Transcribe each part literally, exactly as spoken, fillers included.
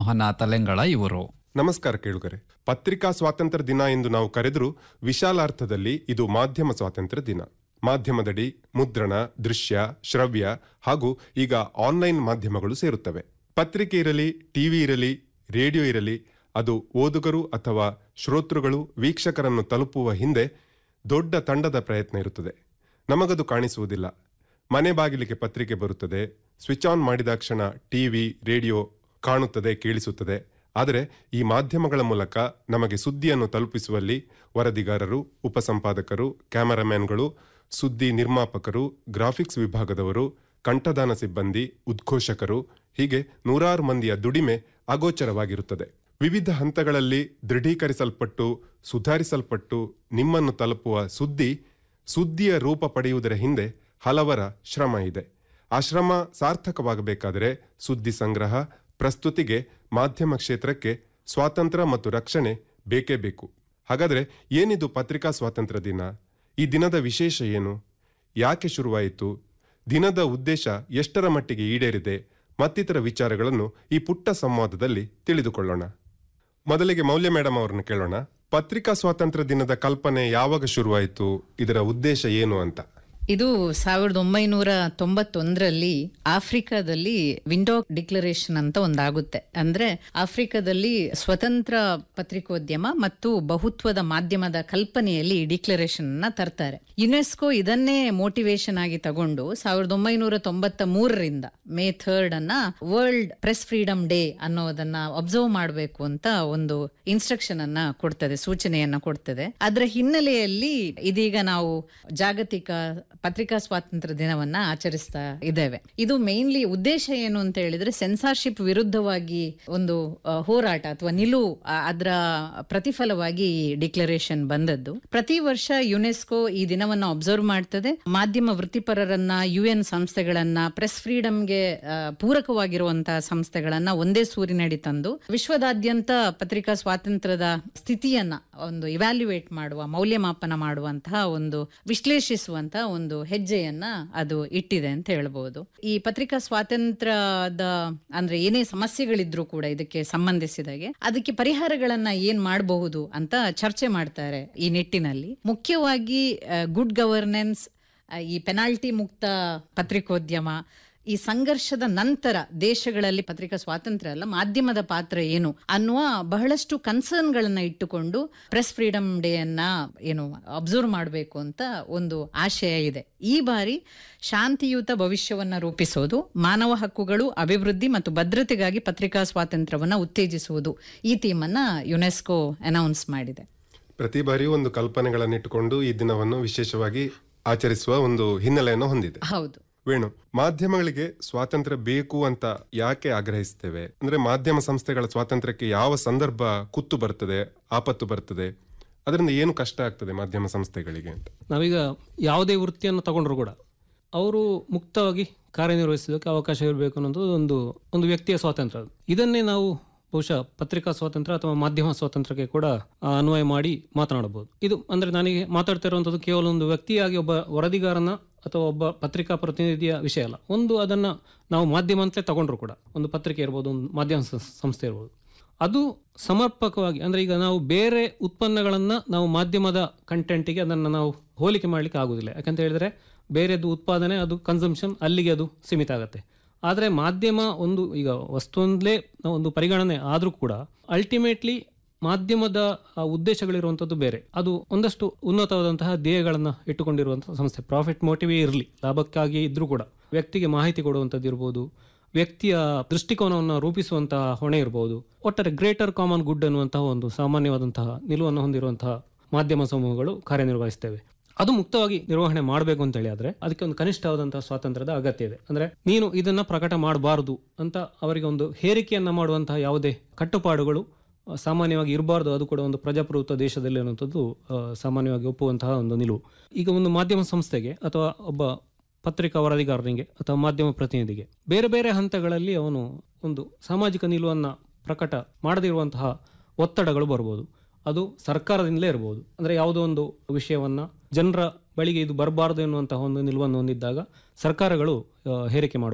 ಮೋಹನ ತಲೆಂಗಳ ಇವರು. ನಮಸ್ಕಾರ ಕೇಳುಗರೆ. ಪತ್ರಿಕಾ ಸ್ವಾತಂತ್ರ್ಯ ದಿನ ಎಂದು ನಾವು ಕರೆದರೂ ವಿಶಾಲಾರ್ಥದಲ್ಲಿ ಇದು ಮಾಧ್ಯಮ ಸ್ವಾತಂತ್ರ್ಯ ದಿನ. ಮಾಧ್ಯಮದಡಿ ಮುದ್ರಣ, ದೃಶ್ಯ, ಶ್ರವ್ಯ ಹಾಗೂ ಈಗ ಆನ್ಲೈನ್ ಮಾಧ್ಯಮಗಳು ಸೇರುತ್ತವೆ. ಪತ್ರಿಕೆ ಇರಲಿ, ಟಿವಿ ಇರಲಿ, ರೇಡಿಯೋ ಇರಲಿ, ಅದು ಓದುಗರು ಅಥವಾ ಶ್ರೋತೃಗಳು ವೀಕ್ಷಕರನ್ನು ತಲುಪುವ ಹಿಂದೆ ದೊಡ್ಡ ತಂಡದ ಪ್ರಯತ್ನ ಇರುತ್ತದೆ. ನಮಗದು ಕಾಣಿಸುವುದಿಲ್ಲ. ಮನೆ ಬಾಗಿಲಿಗೆ ಪತ್ರಿಕೆ ಬರುತ್ತದೆ, ಸ್ವಿಚ್ ಆನ್ ಮಾಡಿದಾಕ್ಷಣ ಟಿವಿ, ರೇಡಿಯೋ ಕಾಣುತ್ತದೆ, ಕೇಳಿಸುತ್ತದೆ. ಆದರೆ ಈ ಮಾಧ್ಯಮಗಳ ಮೂಲಕ ನಮಗೆ ಸುದ್ದಿಯನ್ನು ತಲುಪಿಸುವಲ್ಲಿ ವರದಿಗಾರರು, ಉಪಸಂಪಾದಕರು, ಕ್ಯಾಮರಾಮ್ಯಾನ್ಗಳು, ಸುದ್ದಿ ನಿರ್ಮಾಪಕರು, ಗ್ರಾಫಿಕ್ಸ್ ವಿಭಾಗದವರು, ಕಂಠದಾನ ಸಿಬ್ಬಂದಿ, ಉದ್ಘೋಷಕರು, ಹೀಗೆ ನೂರಾರು ಮಂದಿಯ ದುಡಿಮೆ ಅಗೋಚರವಾಗಿರುತ್ತದೆ. ವಿವಿಧ ಹಂತಗಳಲ್ಲಿ ದೃಢೀಕರಿಸಲ್ಪಟ್ಟು ಸುಧಾರಿಸಲ್ಪಟ್ಟು ನಿಮ್ಮನ್ನು ತಲುಪುವ ಸುದ್ದಿ ಸುದ್ದಿಯ ರೂಪ ಪಡೆಯುವುದರ ಹಿಂದೆ ಹಲವರ ಶ್ರಮ ಇದೆ. ಆ ಶ್ರಮ ಸಾರ್ಥಕವಾಗಬೇಕಾದರೆ ಸುದ್ದಿ ಸಂಗ್ರಹ, ಪ್ರಸ್ತುತಿಗೆ ಮಾಧ್ಯಮ ಕ್ಷೇತ್ರಕ್ಕೆ ಸ್ವಾತಂತ್ರ್ಯ ಮತ್ತು ರಕ್ಷಣೆ ಬೇಕೇ ಬೇಕು. ಹಾಗಾದರೆ ಏನಿದು ಪತ್ರಿಕಾ ಸ್ವಾತಂತ್ರ್ಯ ದಿನ? ಈ ದಿನದ ವಿಶೇಷ ಏನು? ಯಾಕೆ ಶುರುವಾಯಿತು? ದಿನದ ಉದ್ದೇಶ ಎಷ್ಟರ ಮಟ್ಟಿಗೆ ಈಡೇರಿದೆ? ಮತ್ತಿತರ ವಿಚಾರಗಳನ್ನು ಈ ಪುಟ್ಟ ಸಂವಾದದಲ್ಲಿ ತಿಳಿದುಕೊಳ್ಳೋಣ. ಮೊದಲಿಗೆ ಮೌಲ್ಯ ಮೇಡಮ್ ಅವರನ್ನು ಕೇಳೋಣ. ಪತ್ರಿಕಾ ಸ್ವಾತಂತ್ರ್ಯ ದಿನದ ಕಲ್ಪನೆ ಯಾವಾಗ ಶುರುವಾಯಿತು? ಇದರ ಉದ್ದೇಶ ಏನು ಅಂತ? ಇದು ಸಾವಿರದ ಒಂಬೈನೂರ ತೊಂಬತ್ತೊಂದರಲ್ಲಿ ಆಫ್ರಿಕಾದಲ್ಲಿ ವಿಂಡೋಕ್ ಡಿಕ್ಲರೇಷನ್ ಅಂತ ಒಂದಾಗುತ್ತೆ. ಅಂದ್ರೆ ಆಫ್ರಿಕಾದಲ್ಲಿ ಸ್ವತಂತ್ರ ಪತ್ರಿಕೋದ್ಯಮ ಮತ್ತು ಬಹುತ್ವದ ಮಾಧ್ಯಮದ ಕಲ್ಪನೆಯಲ್ಲಿ ಡಿಕ್ಲರೇಷನ್ ಅನ್ನ ತರ್ತಾರೆ. ಯುನೆಸ್ಕೋ ಇದನ್ನೇ ಮೋಟಿವೇಶನ್ ಆಗಿ ತಗೊಂಡು ಸಾವಿರದ ಒಂಬೈನೂರ ತೊಂಬತ್ತ ಮೂರರಿಂದ ಮೇ ಥರ್ಡ್ ಅನ್ನ ವರ್ಲ್ಡ್ ಪ್ರೆಸ್ ಫ್ರೀಡಮ್ ಡೇ ಅನ್ನೋದನ್ನ ಅಬ್ಸರ್ವ್ ಮಾಡಬೇಕು ಅಂತ ಒಂದು ಇನ್ಸ್ಟ್ರಕ್ಷನ್ ಅನ್ನ ಕೊಡ್ತದೆ, ಸೂಚನೆಯನ್ನ ಕೊಡ್ತದೆ. ಅದರ ಹಿನ್ನೆಲೆಯಲ್ಲಿ ಇದೀಗ ನಾವು ಜಾಗತಿಕ ಪತ್ರಿಕಾ ಸ್ವಾತಂತ್ರ್ಯ ದಿನವನ್ನ ಆಚರಿಸ್ತಾ ಇದ್ದೇವೆ. ಇದು ಮೇನ್ಲಿ ಉದ್ದೇಶ ಏನು ಅಂತ ಹೇಳಿದ್ರೆ ಸೆನ್ಸಾರ್ಶಿಪ್ ವಿರುದ್ಧವಾಗಿ ಒಂದು ಹೋರಾಟ ಅಥವಾ ನಿಲುವು, ಅದರ ಪ್ರತಿಫಲವಾಗಿ ಈ ಡಿಕ್ಲರೇಷನ್ ಬಂದದ್ದು. ಪ್ರತಿ ವರ್ಷ ಯುನೆಸ್ಕೋ ಈ ದಿನವನ್ನ ಅಬ್ಸರ್ವ್ ಮಾಡ್ತದೆ. ಮಾಧ್ಯಮ ವೃತ್ತಿಪರರನ್ನ, ಯು ಎನ್ ಸಂಸ್ಥೆಗಳನ್ನ, ಪ್ರೆಸ್ ಫ್ರೀಡಂಗೆ ಪೂರಕವಾಗಿರುವಂತಹ ಸಂಸ್ಥೆಗಳನ್ನ ಒಂದೇ ಸೂರಿನಡಿ ತಂದು ವಿಶ್ವದಾದ್ಯಂತ ಪತ್ರಿಕಾ ಸ್ವಾತಂತ್ರ್ಯದ ಸ್ಥಿತಿಯನ್ನ ಒಂದು ಇವ್ಯಾಲ್ಯುಯೇಟ್ ಮಾಡುವ, ಮೌಲ್ಯಮಾಪನ ಮಾಡುವಂತಹ ಒಂದು ವಿಶ್ಲೇಷಿಸುವಂತಹ ಒಂದು ಹೆಜ್ಜೆಯನ್ನ ಅದು ಇಟ್ಟಿದೆ ಅಂತ ಹೇಳ್ಬಹುದು. ಈ ಪತ್ರಿಕಾ ಸ್ವಾತಂತ್ರ್ಯದ ಅಂದ್ರೆ ಏನೇ ಸಮಸ್ಯೆಗಳಿದ್ರು ಕೂಡ ಇದಕ್ಕೆ ಸಂಬಂಧಿಸಿದಾಗೆ ಅದಕ್ಕೆ ಪರಿಹಾರಗಳನ್ನ ಏನ್ ಮಾಡಬಹುದು ಅಂತ ಚರ್ಚೆ ಮಾಡ್ತಾರೆ. ಈ ನಿಟ್ಟಿನಲ್ಲಿ ಮುಖ್ಯವಾಗಿ ಗುಡ್ ಗವರ್ನೆನ್ಸ್, ಈ ಪೆನಾಲ್ಟಿ ಮುಕ್ತ ಪತ್ರಿಕೋದ್ಯಮ, ಈ ಸಂಘರ್ಷದ ನಂತರ ದೇಶಗಳಲ್ಲಿ ಪತ್ರಿಕಾ ಸ್ವಾತಂತ್ರ್ಯ ಅಲ್ಲ, ಮಾಧ್ಯಮದ ಪಾತ್ರ ಏನು ಅನ್ನುವ ಬಹಳಷ್ಟು ಕನ್ಸರ್ನ್ ಗಳನ್ನ ಇಟ್ಟುಕೊಂಡು ಪ್ರೆಸ್ ಫ್ರೀಡಮ್ ಡೇ ಅನ್ನ ಏನು ಅಬ್ಸರ್ವ್ ಮಾಡಬೇಕು ಅಂತ ಒಂದು ಆಶಯ ಇದೆ. ಈ ಬಾರಿ ಶಾಂತಿಯುತ ಭವಿಷ್ಯವನ್ನ ರೂಪಿಸೋದು, ಮಾನವ ಹಕ್ಕುಗಳು, ಅಭಿವೃದ್ಧಿ ಮತ್ತು ಭದ್ರತೆಗಾಗಿ ಪತ್ರಿಕಾ ಸ್ವಾತಂತ್ರ್ಯವನ್ನ ಉತ್ತೇಜಿಸುವುದು, ಈ ಥೀಮ್ ಅನ್ನ ಯುನೆಸ್ಕೋ ಅನೌನ್ಸ್ ಮಾಡಿದೆ. ಪ್ರತಿ ಬಾರಿ ಒಂದು ಕಲ್ಪನೆಗಳನ್ನಿಟ್ಟುಕೊಂಡು ಈ ದಿನವನ್ನು ವಿಶೇಷವಾಗಿ ಆಚರಿಸುವ ಒಂದು ಹಿನ್ನೆಲೆಯನ್ನು ಹೊಂದಿದೆ. ಹೌದು ವೇಣು, ಮಾಧ್ಯಮಗಳಿಗೆ ಸ್ವಾತಂತ್ರ್ಯ ಬೇಕು ಅಂತ ಯಾಕೆ ಆಗ್ರಹಿಸ್ತೇವೆ? ಅಂದ್ರೆ ಮಾಧ್ಯಮ ಸಂಸ್ಥೆಗಳ ಸ್ವಾತಂತ್ರ್ಯಕ್ಕೆ ಯಾವ ಸಂದರ್ಭ ಕುತ್ತು ಬರ್ತದೆ, ಆಪತ್ತು ಬರ್ತದೆ? ಅದರಿಂದ ಏನು ಕಷ್ಟ ಆಗ್ತದೆ ಮಾಧ್ಯಮ ಸಂಸ್ಥೆಗಳಿಗೆ ಅಂತ? ನಾವೀಗ ಯಾವುದೇ ವೃತ್ತಿಯನ್ನು ತಗೊಂಡ್ರು ಕೂಡ ಅವರು ಮುಕ್ತವಾಗಿ ಕಾರ್ಯನಿರ್ವಹಿಸೋದಕ್ಕೆ ಅವಕಾಶ ಇರಬೇಕು ಅನ್ನೋದು ಒಂದು ಒಂದು ವ್ಯಕ್ತಿಯ ಸ್ವಾತಂತ್ರ್ಯ. ಇದನ್ನೇ ನಾವು ಬಹುಶಃ ಪತ್ರಿಕಾ ಸ್ವಾತಂತ್ರ್ಯ ಅಥವಾ ಮಾಧ್ಯಮ ಸ್ವಾತಂತ್ರ್ಯಕ್ಕೆ ಕೂಡ ಅನ್ವಯ ಮಾಡಿ ಮಾತನಾಡಬಹುದು. ಇದು ಅಂದ್ರೆ ನನಗೆ ಮಾತಾಡ್ತಾ ಇರುವಂತದ್ದು ಕೇವಲ ಒಂದು ವ್ಯಕ್ತಿಯಾಗಿ ಒಬ್ಬ ವರದಿಗಾರನ ಅಥವಾ ಒಬ್ಬ ಪತ್ರಿಕಾ ಪ್ರತಿನಿಧಿಯ ವಿಷಯ ಅಲ್ಲ. ಒಂದು ಅದನ್ನ ನಾವು ಮಾಧ್ಯಮ ಅಂತಲೇ ತಗೊಂಡ್ರು ಕೂಡ, ಒಂದು ಪತ್ರಿಕೆ ಇರ್ಬೋದು, ಒಂದು ಮಾಧ್ಯಮ ಸಂಸ್ಥೆ ಇರ್ಬೋದು, ಅದು ಸಮರ್ಪಕವಾಗಿ ಅಂದ್ರೆ ಈಗ ನಾವು ಬೇರೆ ಉತ್ಪನ್ನಗಳನ್ನ ನಾವು ಮಾಧ್ಯಮದ ಕಂಟೆಂಟಿಗೆ ಅದನ್ನ ನಾವು ಹೋಲಿಕೆ ಮಾಡ್ಲಿಕ್ಕೆ ಆಗುದಿಲ್ಲ. ಯಾಕಂತ ಹೇಳಿದ್ರೆ ಬೇರೆದು ಉತ್ಪಾದನೆ, ಅದು ಕನ್ಸಂಪ್ಷನ್, ಅಲ್ಲಿಗೆ ಅದು ಸೀಮಿತ ಆಗುತ್ತೆ. ಆದರೆ ಮಾಧ್ಯಮ ಒಂದು ಈಗ ವಸ್ತುಂದಲೇ ಒಂದು ಪರಿಗಣನೆ ಆದರೂ ಕೂಡ ಅಲ್ಟಿಮೇಟ್ಲಿ ಮಾಧ್ಯಮದ ಉದ್ದೇಶಗಳಿರುವಂಥದ್ದು ಬೇರೆ. ಅದು ಒಂದಷ್ಟು ಉನ್ನತವಾದಂತಹ ಧ್ಯೇಯಗಳನ್ನು ಇಟ್ಟುಕೊಂಡಿರುವಂತಹ ಸಂಸ್ಥೆ. ಪ್ರಾಫಿಟ್ ಮೋಟಿವೇ ಇರಲಿ, ಲಾಭಕ್ಕಾಗಿ ಇದ್ರೂ ಕೂಡ ವ್ಯಕ್ತಿಗೆ ಮಾಹಿತಿ ಕೊಡುವಂಥದ್ದು ಇರ್ಬೋದು, ವ್ಯಕ್ತಿಯ ದೃಷ್ಟಿಕೋನವನ್ನು ರೂಪಿಸುವಂತಹ ಹೊಣೆ ಇರ್ಬೋದು. ಒಟ್ಟಾರೆ ಗ್ರೇಟರ್ ಕಾಮನ್ ಗುಡ್ ಅನ್ನುವಂತಹ ಒಂದು ಸಾಮಾನ್ಯವಾದಂತಹ ನಿಲುವನ್ನು ಹೊಂದಿರುವಂತಹ ಮಾಧ್ಯಮ ಸಮೂಹಗಳು ಕಾರ್ಯನಿರ್ವಹಿಸ್ತೇವೆ. ಅದು ಮುಕ್ತವಾಗಿ ನಿರ್ವಹಣೆ ಮಾಡಬೇಕು ಅಂತ ಹೇಳಿ ಆದ್ರೆ ಅದಕ್ಕೆ ಒಂದು ಕನಿಷ್ಠವಾದಂತಹ ಸ್ವಾತಂತ್ರ್ಯದ ಅಗತ್ಯ ಇದೆ. ಅಂದ್ರೆ ನೀನು ಇದನ್ನ ಪ್ರಕಟ ಮಾಡಬಾರದು ಅಂತ ಅವರಿಗೆ ಒಂದು ಹೇರಿಕೆಯನ್ನ ಮಾಡುವಂತಹ ಯಾವುದೇ ಕಟ್ಟುಪಾಡುಗಳು ಸಾಮಾನ್ಯವಾಗಿ ಇರಬಾರ್ದು. ಅದು ಕೂಡ ಒಂದು ಪ್ರಜಾಪ್ರಭುತ್ವ ದೇಶದಲ್ಲಿ ಅನ್ನುವಂಥದ್ದು ಸಾಮಾನ್ಯವಾಗಿ ಒಪ್ಪುವಂತಹ ಒಂದು ನಿಲುವು. ಈಗ ಒಂದು ಮಾಧ್ಯಮ ಸಂಸ್ಥೆಗೆ ಅಥವಾ ಒಬ್ಬ ಪತ್ರಿಕಾ ವರದಿಗಾರನಿಗೆ ಅಥವಾ ಮಾಧ್ಯಮ ಪ್ರತಿನಿಧಿಗೆ ಬೇರೆ ಬೇರೆ ಹಂತಗಳಲ್ಲಿ ಅವನು ಒಂದು ಸಾಮಾಜಿಕ ನಿಲುವನ್ನ ಪ್ರಕಟ ಮಾಡದಿರುವಂತಹ ಒತ್ತಡಗಳು ಬರ್ಬೋದು. ಅದು ಸರ್ಕಾರದಿಂದಲೇ ಇರಬಹುದು. ಅಂದ್ರೆ ಯಾವುದೋ ಒಂದು ವಿಷಯವನ್ನ ಜನರ ಬಳಿಗೆ ಇದು ಬರಬಾರದು ಎನ್ನುವಂತಹ ಒಂದು ನಿಲುವನ್ನು ಹೊಂದಿದ್ದಾಗ ಸರ್ಕಾರಗಳು ಹೇರಿಕೆ ಮಾಡಬಹುದು.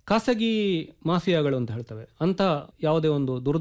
ಖಾಸಗಿ ಮಾಫಿಯಾಗಳು ಅಂತ ಹೇಳ್ತವೆ ಅಂತ ಯಾವುದೇ ಒಂದು ದುರ್ದ